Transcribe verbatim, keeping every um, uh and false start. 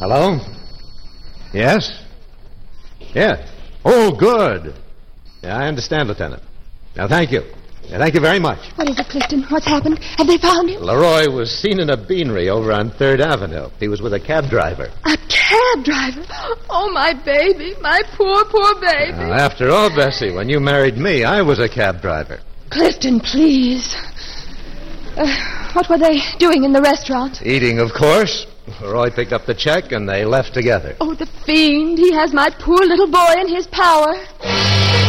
Hello? Yes? Yeah. Oh, good. Yeah, I understand, Lieutenant. Now, thank you. Yeah, thank you very much. What is it, Clifton? What's happened? Have they found him? Leroy was seen in a beanery over on third Avenue. He was with a cab driver. A cab driver? Oh, my baby. My poor, poor baby. Now, after all, Bessie, when you married me, I was a cab driver. Clifton, please. Uh, what were they doing in the restaurant? Eating, of course. Leroy picked up the check, and they left together. Oh, the fiend. He has my poor little boy in his power.